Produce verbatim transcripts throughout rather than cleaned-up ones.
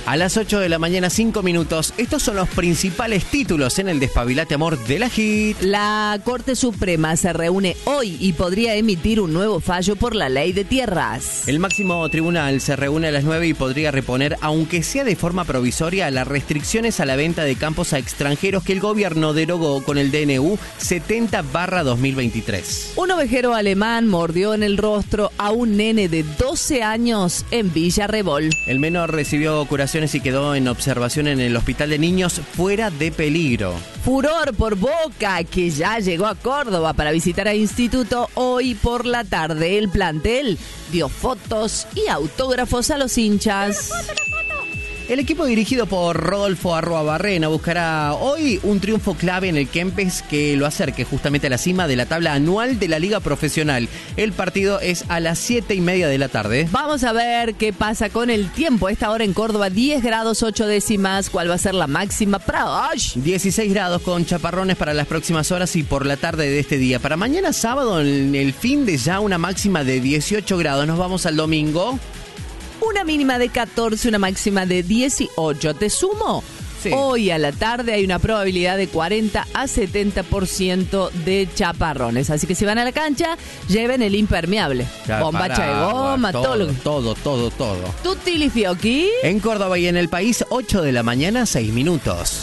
A las ocho de la mañana, cinco minutos. Estos son los principales títulos en el Despabilate Amor de la Hit. La Corte Suprema se reúne hoy y podría emitir un nuevo fallo por la ley de tierras. El máximo tribunal se reúne a las nueve y podría reponer, aunque sea de forma provisoria, las restricciones a la venta de campos a extranjeros que el gobierno derogó con el D N U setenta barra dos mil veintitrés. Un ovejero alemán mordió en el rostro a un nene de doce años en Villa Rebol. El menor recibió curaciones y quedó en observación en el hospital de niños fuera de peligro. Furor por Boca, que ya llegó a Córdoba para visitar a Instituto hoy por la tarde. El plantel dio fotos y autógrafos a los hinchas. El equipo dirigido por Rodolfo Arruabarrena buscará hoy un triunfo clave en el Kempes que lo acerque justamente a la cima de la tabla anual de la Liga Profesional. El partido es a las siete y media de la tarde. Vamos a ver qué pasa con el tiempo. A esta hora en Córdoba, diez grados ocho décimas. ¿Cuál va a ser la máxima para hoy? dieciséis grados con chaparrones para las próximas horas y por la tarde de este día. Para mañana sábado, en el fin de ya una máxima de dieciocho grados. Nos vamos al domingo. Una mínima de catorce, una máxima de dieciocho. ¿Te sumo? Sí. Hoy a la tarde hay una probabilidad de cuarenta a setenta por ciento de chaparrones. Así que si van a la cancha, lleven el impermeable. Ya, bombacha para, de goma, todo, todo lo que... Todo, todo, todo. Tutili Fioqui. En Córdoba y en el país, ocho de la mañana, seis minutos.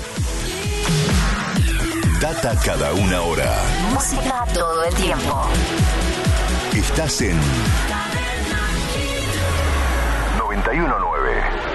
Data cada una hora. Música todo el tiempo. Estás en noventa y uno nueve.